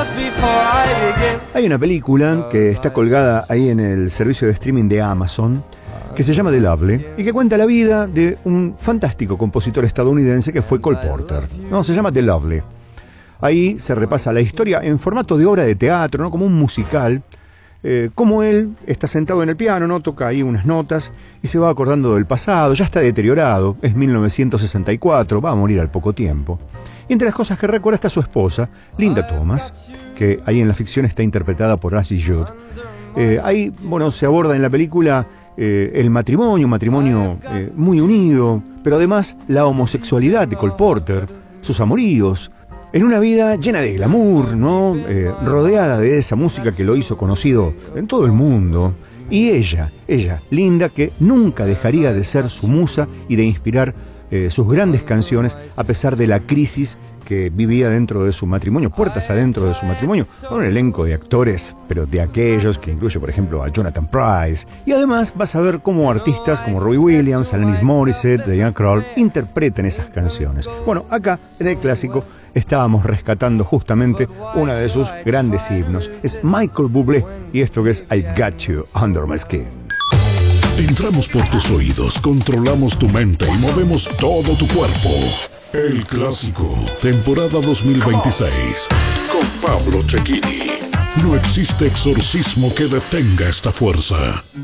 Hay una película que está colgada ahí en el servicio de streaming de Amazon que se llama The Lovely y que cuenta la vida de un fantástico compositor estadounidense que fue Cole Porter. No, se llama The Lovely. Ahí se repasa la historia en formato de obra de teatro, ¿no? Como un musical. Como él está sentado en el piano, ¿no? Toca ahí unas notas y se va acordando del pasado. Ya está deteriorado, es 1964, va a morir al poco tiempo. Y entre las cosas que recuerda está su esposa, Linda Thomas, que ahí en la ficción está interpretada por Ashley Judd. Ahí, bueno, se aborda en la película el matrimonio, un matrimonio muy unido, pero además la homosexualidad de Cole Porter, sus amoríos, en una vida llena de glamour, ¿no? Rodeada de esa música que lo hizo conocido en todo el mundo. Y ella, Linda, que nunca dejaría de ser su musa y de inspirar sus grandes canciones a pesar de la crisis que vivía dentro de su matrimonio, puertas adentro de su matrimonio, con un elenco de actores, pero de aquellos que incluye, por ejemplo, a Jonathan Pryce. Y además vas a ver cómo artistas como Robbie Williams, Alanis Morissette, Diana Krall interpretan esas canciones. Bueno, acá en el clásico estábamos rescatando justamente una de sus grandes himnos. Es Michael Bublé y esto que es I've Got You Under My Skin. Entramos por tus oídos, controlamos tu mente y movemos todo tu cuerpo. El Clásico, temporada 2026, con Pablo Cecchini. No existe exorcismo que detenga esta fuerza.